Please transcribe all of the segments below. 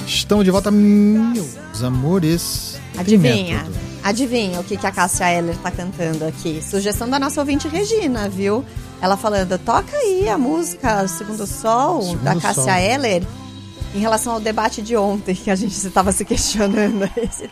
Estamos de volta, meus amores. Adivinha o que a Cássia Eller tá cantando aqui? Sugestão da nossa ouvinte Regina, viu? Ela falando, toca aí a música Segundo o Sol, da Cássia Eller, em relação ao debate de ontem, que a gente estava se questionando.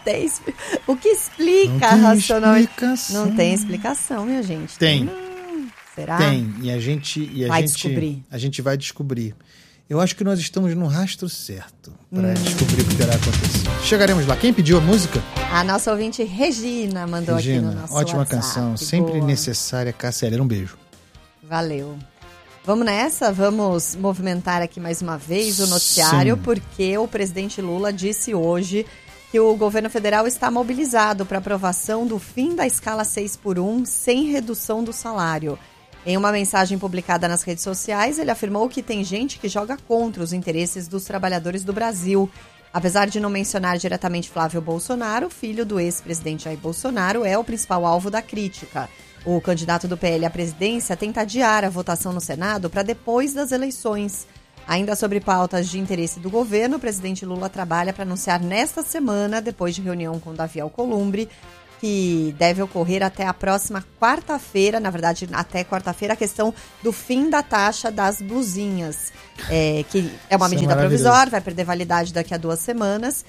O que explica racionalmente? Não tem explicação, minha gente. Tem. Será? Tem. E a gente descobrir. A gente vai descobrir. Eu acho que nós estamos no rastro certo para descobrir o que terá acontecido. Chegaremos lá. Quem pediu a música? A nossa ouvinte Regina mandou aqui no nosso ótima WhatsApp. Canção, sempre necessária. Cássia Eller, um beijo. Valeu. Vamos nessa? Vamos movimentar aqui mais uma vez o noticiário, porque o presidente Lula disse hoje que o governo federal está mobilizado para aprovação do fim da escala 6x1 sem redução do salário. Em uma mensagem publicada nas redes sociais, ele afirmou que tem gente que joga contra os interesses dos trabalhadores do Brasil. Apesar de não mencionar diretamente Flávio Bolsonaro, filho do ex-presidente Jair Bolsonaro, é o principal alvo da crítica. O candidato do PL à presidência tenta adiar a votação no Senado para depois das eleições. Ainda sobre pautas de interesse do governo, o presidente Lula trabalha para anunciar nesta semana, depois de reunião com Davi Alcolumbre, que deve ocorrer até a próxima quarta-feira, na verdade, até quarta-feira, a questão do fim da taxa das blusinhas, que é uma medida provisória, vai perder validade daqui a 2 semanas,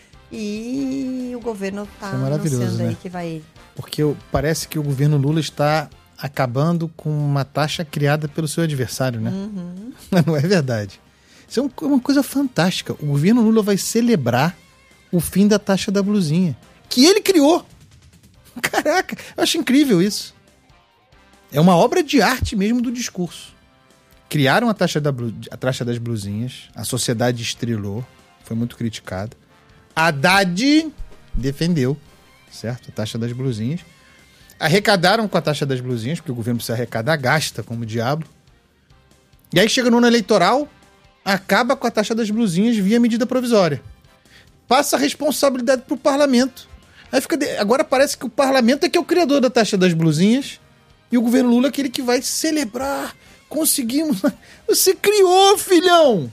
e o governo está anunciando aí que vai... Porque parece que o governo Lula está acabando com uma taxa criada pelo seu adversário, né? Mas não é verdade. Isso é uma coisa fantástica. O governo Lula vai celebrar o fim da taxa da blusinha, que ele criou. Caraca, eu acho incrível isso. É uma obra de arte mesmo do discurso. Criaram a taxa das blusinhas, a sociedade estrelou, foi muito criticada. Haddad defendeu, certo? A taxa das blusinhas. Arrecadaram com a taxa das blusinhas, porque o governo precisa arrecadar, gasta como o diabo. E aí chega no ano eleitoral, acaba com a taxa das blusinhas via medida provisória. Passa a responsabilidade para o parlamento. Aí agora parece que o parlamento é que é o criador da taxa das blusinhas e o governo Lula é aquele que vai celebrar. Conseguimos. Você criou, filhão!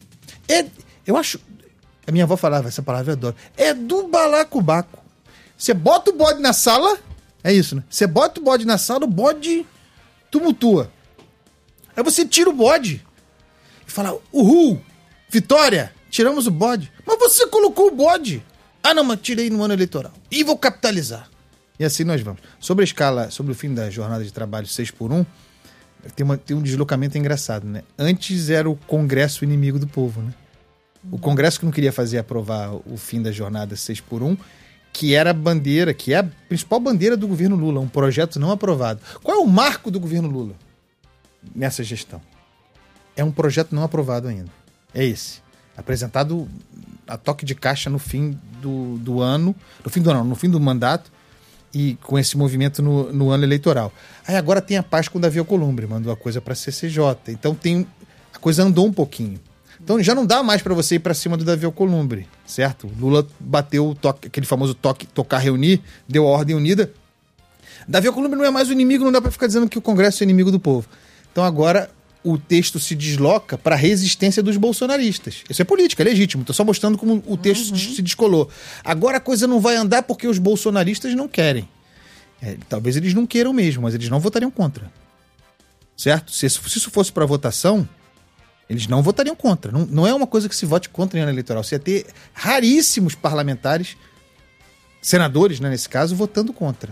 Eu acho... A minha avó falava essa palavra, eu adoro. É do balacobaco. Você bota o bode na sala, é isso, né? Você bota o bode na sala, o bode tumultua. Aí você tira o bode e fala, uhul, vitória, tiramos o bode. Mas você colocou o bode. Ah, não, mas tirei no ano eleitoral. E vou capitalizar. E assim nós vamos. Sobre a escala, sobre o fim da jornada de trabalho 6x1, tem um deslocamento engraçado, né? Antes era o Congresso inimigo do povo, né? O Congresso que não queria aprovar o fim da jornada 6x1, que era a bandeira, que é a principal bandeira do governo Lula, um projeto não aprovado. Qual é o marco do governo Lula nessa gestão? É um projeto não aprovado ainda. É esse. Apresentado a toque de caixa no fim do ano, no fim do mandato, e com esse movimento no ano eleitoral. Aí agora tem a paz com o Davi Alcolumbre, mandou a coisa para a CCJ. Então a coisa andou um pouquinho. Então já não dá mais para você ir para cima do Davi Alcolumbre, certo? Lula bateu o toque, aquele famoso toque, tocar, reunir, deu a ordem unida. Davi Alcolumbre não é mais o inimigo, não dá para ficar dizendo que o Congresso é inimigo do povo. Então agora o texto se desloca para a resistência dos bolsonaristas. Isso é política, é legítimo. Estou só mostrando como o texto se descolou. Agora a coisa não vai andar porque os bolsonaristas não querem. Talvez eles não queiram mesmo, mas eles não votariam contra. Certo? Se isso fosse para votação, eles não votariam contra. Não é uma coisa que se vote contra em ano eleitoral. Você ia ter raríssimos parlamentares, senadores, né, nesse caso, votando contra.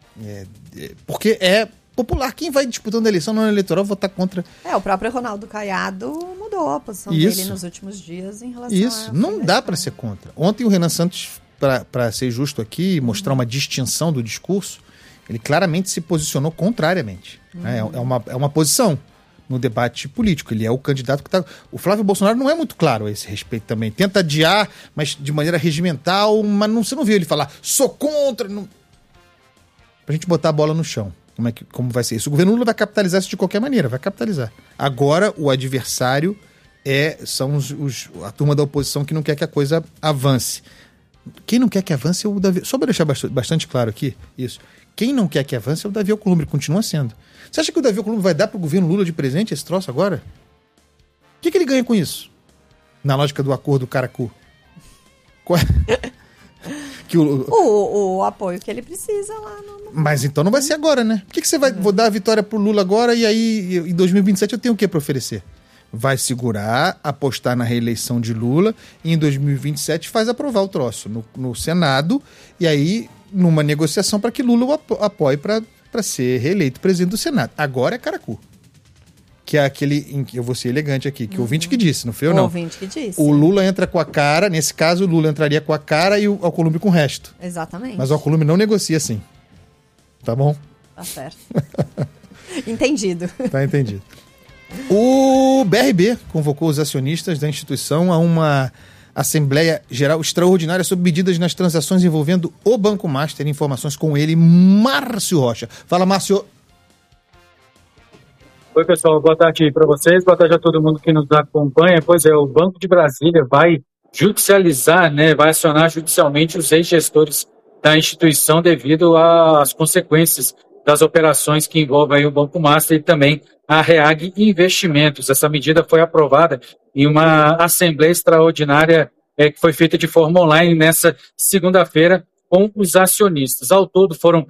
Porque é popular. Quem vai disputando a eleição no ano eleitoral votar contra? O próprio Ronaldo Caiado mudou a posição dele nos últimos dias em relação Isso, não dá para ser contra. Ontem o Renan Santos, para ser justo aqui e mostrar uma distinção do discurso, ele claramente se posicionou contrariamente. Né? É uma posição no debate político. Ele é o candidato que está... O Flávio Bolsonaro não é muito claro a esse respeito também. Tenta adiar, mas de maneira regimental, mas você não viu ele falar, sou contra... Não... Pra gente botar a bola no chão. Como vai ser isso? O governo Lula vai capitalizar isso de qualquer maneira, vai capitalizar. Agora, o adversário são a turma da oposição que não quer que a coisa avance. Quem não quer que avance é o Davi... Só para deixar bastante claro aqui, isso. Quem não quer que avance é o Davi Alcolumbre, continua sendo. Você acha que o Davi Alcolumbre vai dar para o governo Lula de presente esse troço agora? O que ele ganha com isso? Na lógica do acordo Caracu. Que o apoio que ele precisa lá no... Mas então não vai ser agora, né? Por que você vai vou dar a vitória pro Lula agora e aí em 2027 eu tenho o que para oferecer? Vai segurar, apostar na reeleição de Lula e em 2027 faz aprovar o troço no Senado e aí numa negociação para que Lula o apoie para ser reeleito presidente do Senado. Agora é Caracu. Que é aquele, eu vou ser elegante aqui, que o ouvinte que disse, não foi eu não. O ouvinte que disse. O Lula entra com a cara, nesse caso o Lula entraria com a cara e o Alcolumbre com o resto. Exatamente. Mas o Alcolumbre não negocia assim. Tá bom? Tá certo. Entendido. Tá entendido. O BRB convocou os acionistas da instituição a uma Assembleia Geral Extraordinária sobre medidas nas transações envolvendo o Banco Master. Informações com ele, Márcio Rocha. Fala, Márcio. Oi, pessoal, boa tarde para vocês, boa tarde a todo mundo que nos acompanha. Pois é, o Banco de Brasília vai judicializar, né, vai acionar judicialmente os ex-gestores da instituição devido às consequências das operações que envolvem o Banco Master e também a Reag Investimentos. Essa medida foi aprovada em uma Assembleia Extraordinária que foi feita de forma online nessa segunda-feira com os acionistas. Ao todo foram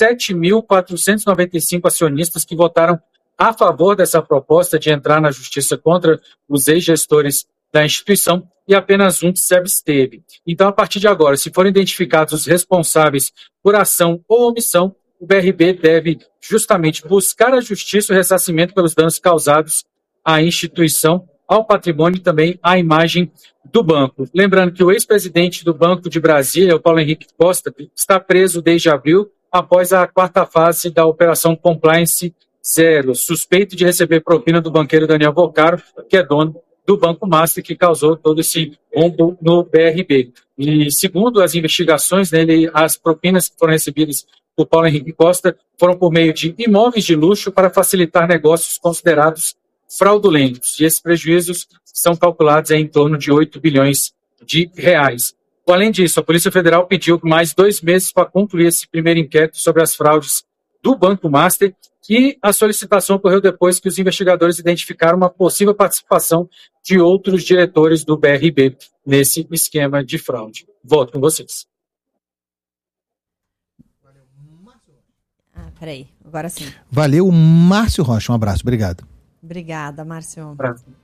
7.495 acionistas que votaram a favor dessa proposta de entrar na justiça contra os ex-gestores da instituição e apenas um se absteve. Então, a partir de agora, se forem identificados os responsáveis por ação ou omissão, o BRB deve justamente buscar a justiça e o ressarcimento pelos danos causados à instituição, ao patrimônio e também à imagem do banco. Lembrando que o ex-presidente do Banco de Brasília, o Paulo Henrique Costa, está preso desde abril, após a quarta fase da Operação Compliance Zero, suspeito de receber propina do banqueiro Daniel Vocaro, que é dono do Banco Master, que causou todo esse rombo no BRB. E segundo as investigações, as propinas que foram recebidas por Paulo Henrique Costa foram por meio de imóveis de luxo para facilitar negócios considerados fraudulentos. E esses prejuízos são calculados em torno de 8 bilhões de reais. Além disso, a Polícia Federal pediu mais 2 meses para concluir esse primeiro inquérito sobre as fraudes do Banco Master, e a solicitação ocorreu depois que os investigadores identificaram uma possível participação de outros diretores do BRB nesse esquema de fraude. Volto com vocês. Peraí, agora sim. Valeu, Márcio Rocha. Um abraço, obrigado. Obrigada, Márcio.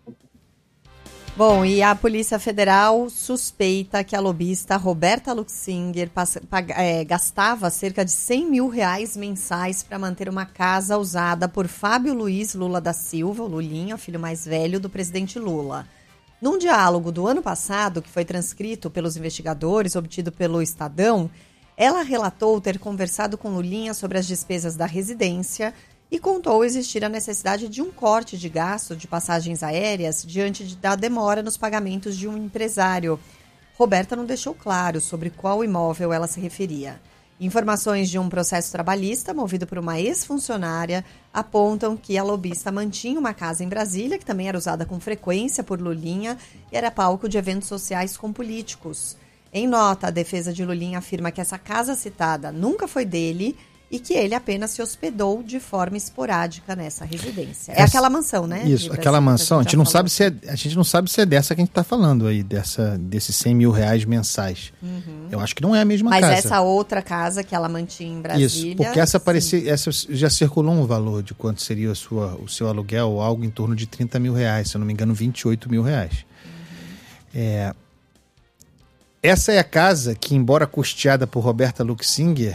Bom, e a Polícia Federal suspeita que a lobista Roberta Luxinger gastava cerca de R$100 mil mensais para manter uma casa usada por Fábio Luiz Lula da Silva, o Lulinha, o filho mais velho do presidente Lula. Num diálogo do ano passado, que foi transcrito pelos investigadores, obtido pelo Estadão, ela relatou ter conversado com Lulinha sobre as despesas da residência e contou existir a necessidade de um corte de gasto de passagens aéreas diante da demora nos pagamentos de um empresário. Roberta não deixou claro sobre qual imóvel ela se referia. Informações de um processo trabalhista movido por uma ex-funcionária apontam que a lobista mantinha uma casa em Brasília, que também era usada com frequência por Lulinha e era palco de eventos sociais com políticos. Em nota, a defesa de Lulinha afirma que essa casa citada nunca foi dele e que ele apenas se hospedou de forma esporádica nessa residência. É aquela mansão, né? Isso, aquela mansão. A gente não sabe se é dessa que a gente está falando aí, desses R$100 mil mensais. Uhum. Eu acho que não é a mesma casa. Mas essa outra casa que ela mantinha em Brasília... Isso, porque essa já circulou um valor de quanto seria o seu aluguel, algo em torno de R$30 mil, se eu não me engano, R$28 mil. Uhum. Essa é a casa que, embora custeada por Roberta Luxinger,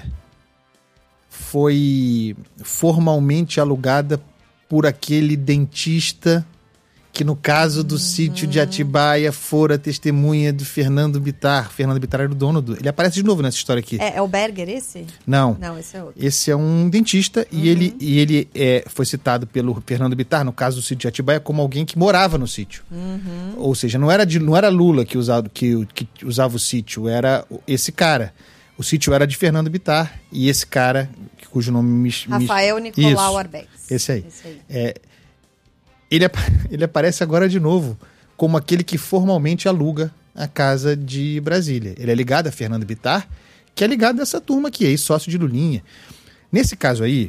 foi formalmente alugada por aquele dentista que, no caso do sítio de Atibaia, fora testemunha de Fernando Bittar. Fernando Bittar era o dono do... Ele aparece de novo nessa história aqui. É o Berger esse? Não. Não, esse é outro. Esse é um dentista e ele foi citado pelo Fernando Bittar, no caso do sítio de Atibaia, como alguém que morava no sítio. Uhum. Ou seja, não era Lula que usava o sítio, era esse cara. O sítio era de Fernando Bittar e esse cara, cujo nome Rafael Nicolau Arbex. Esse aí. Ele aparece agora de novo como aquele que formalmente aluga a casa de Brasília. Ele é ligado a Fernando Bittar, que é ligado a essa turma aqui, ex-sócio de Lulinha. Nesse caso aí,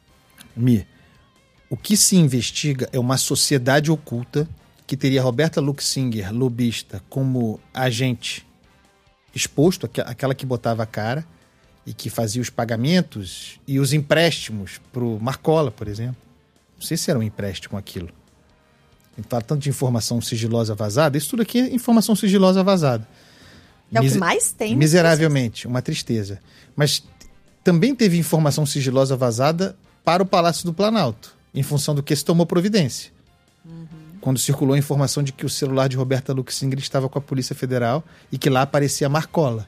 o que se investiga é uma sociedade oculta que teria Roberta Luxinger, lobista, como agente exposto, aquela que botava a cara e que fazia os pagamentos e os empréstimos para o Marcola, por exemplo. Não sei se era um empréstimo aquilo. A gente fala tanto de informação sigilosa vazada, isso tudo aqui é informação sigilosa vazada. É o que mais tem. Miseravelmente, uma tristeza. Mas também teve informação sigilosa vazada para o Palácio do Planalto, em função do que se tomou providência. Quando circulou a informação de que o celular de Roberta Luxinger estava com a Polícia Federal e que lá aparecia Marcola.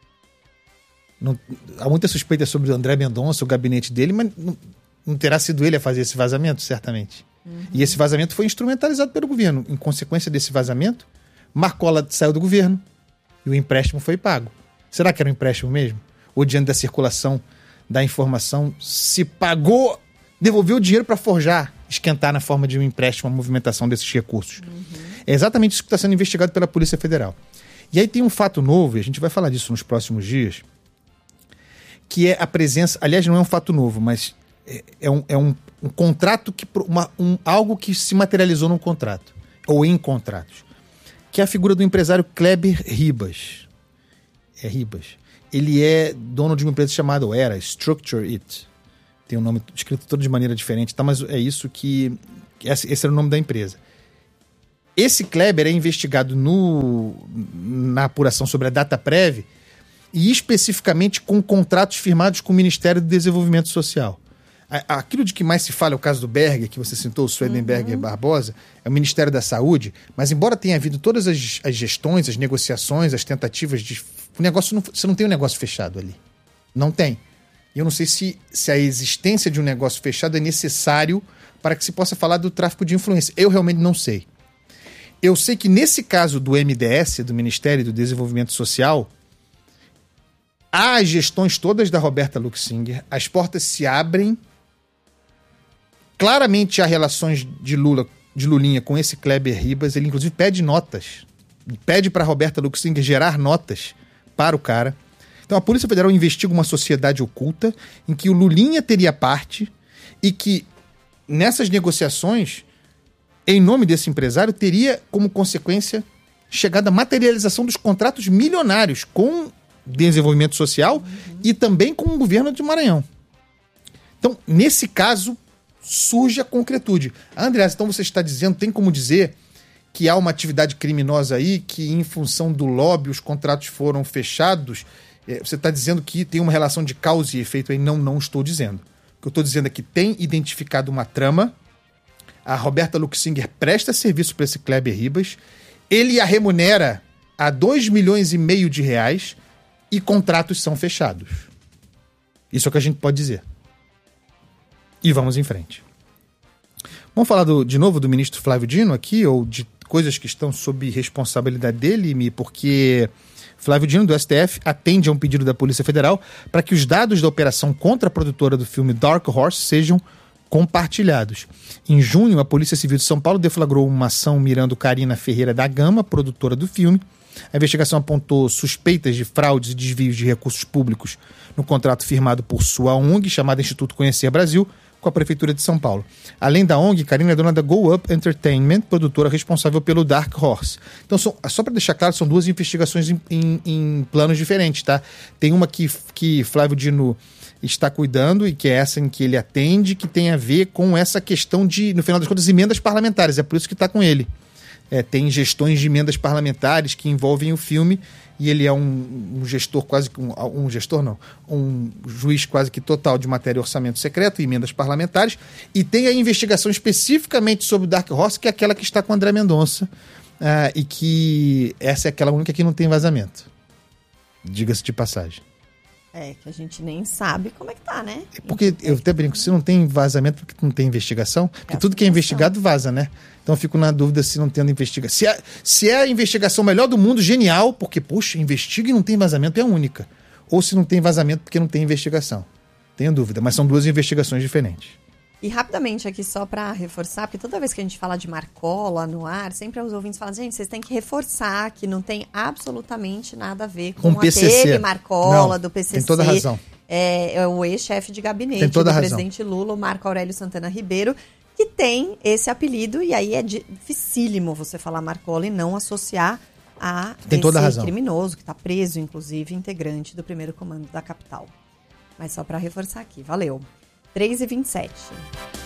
Há muita suspeita sobre o André Mendonça, o gabinete dele, mas não terá sido ele a fazer esse vazamento, certamente. E esse vazamento foi instrumentalizado pelo governo. Em consequência desse vazamento, Marcola saiu do governo e o empréstimo foi pago. Será que era um empréstimo mesmo? Ou diante da circulação da informação, se pagou, devolveu o dinheiro para forjar, esquentar na forma de um empréstimo a movimentação desses recursos? É exatamente isso que está sendo investigado pela Polícia Federal. E aí tem um fato novo, e a gente vai falar disso nos próximos dias, que é a presença, aliás, não é um fato novo, mas é um contrato, algo que se materializou num contrato, ou em contratos, que é a figura do empresário Kleber Ribas. É Ribas. Ele é dono de uma empresa chamada Structure It. Tem um nome escrito todo de maneira diferente, tá? Mas é isso que... Esse era o nome da empresa. Esse Kleber é investigado na apuração sobre a Dataprev, e especificamente com contratos firmados com o Ministério do Desenvolvimento Social. Aquilo de que mais se fala é o caso do Berger, que você citou, o Swedenberger Barbosa, é o Ministério da Saúde, mas embora tenha havido todas as gestões, as negociações, as tentativas de... você não tem um negócio fechado ali. Não tem. E eu não sei se a existência de um negócio fechado é necessário para que se possa falar do tráfico de influência. Eu realmente não sei. Eu sei que nesse caso do MDS, do Ministério do Desenvolvimento Social, as gestões todas da Roberta Luxinger, as portas se abrem. Claramente há relações de Lulinha com esse Kleber Ribas. Ele inclusive pede notas. Pede para a Roberta Luxinger gerar notas para o cara. Então a Polícia Federal investiga uma sociedade oculta em que o Lulinha teria parte e que nessas negociações, em nome desse empresário, teria como consequência chegada a materialização dos contratos milionários com desenvolvimento social e também com o governo de Maranhão. Então, nesse caso, surge a concretude. Andreas, então você está dizendo, tem como dizer que há uma atividade criminosa aí, que em função do lobby os contratos foram fechados? Você está dizendo que tem uma relação de causa e efeito aí? Não estou dizendo. O que eu estou dizendo é que tem identificado uma trama, a Roberta Luxinger presta serviço para esse Kleber Ribas, ele a remunera a R$2,5 milhões e contratos são fechados. Isso é o que a gente pode dizer. E vamos em frente. Vamos falar de novo do ministro Flávio Dino aqui, ou de coisas que estão sob responsabilidade dele, porque Flávio Dino, do STF, atende a um pedido da Polícia Federal para que os dados da operação contra a produtora do filme Dark Horse sejam compartilhados. Em junho, a Polícia Civil de São Paulo deflagrou uma ação mirando Karina Ferreira da Gama, produtora do filme. A investigação apontou suspeitas de fraudes e desvios de recursos públicos no contrato firmado por sua ONG, chamada Instituto Conhecer Brasil, com a Prefeitura de São Paulo. Além da ONG, Karina é dona da Go Up Entertainment, produtora responsável pelo Dark Horse. Então, só para deixar claro, são duas investigações em planos diferentes, tá? Tem uma que Flávio Dino está cuidando e que é essa em que ele atende, que tem a ver com essa questão de, no final das contas, emendas parlamentares. É por isso que está com ele. Tem gestões de emendas parlamentares que envolvem o filme e ele é um gestor quase que um juiz quase que total de matéria e orçamento secreto e emendas parlamentares, e tem a investigação especificamente sobre o Dark Horse, que é aquela que está com o André Mendonça, e que essa é aquela única que não tem vazamento, diga-se de passagem. Que a gente nem sabe como é que tá, né? Porque eu até brinco, se não tem vazamento, porque não tem investigação, porque tudo que é investigado vaza, né? Então eu fico na dúvida se não tendo investigação. Se é a investigação melhor do mundo, genial, porque, puxa, investiga e não tem vazamento, é a única. Ou se não tem vazamento porque não tem investigação. Tenho dúvida, mas são duas investigações diferentes. E rapidamente aqui, só para reforçar, porque toda vez que a gente fala de Marcola no ar, sempre os ouvintes falam, gente, vocês têm que reforçar que não tem absolutamente nada a ver com aquele Marcola do PCC. Tem toda a razão. É o ex-chefe de gabinete do presidente Lula, o Marco Aurélio Santana Ribeiro, que tem esse apelido, e aí é dificílimo você falar Marcola e não associar Tem toda a razão. Criminoso, que está preso, inclusive, integrante do primeiro comando da capital. Mas só para reforçar aqui, valeu. 3h27.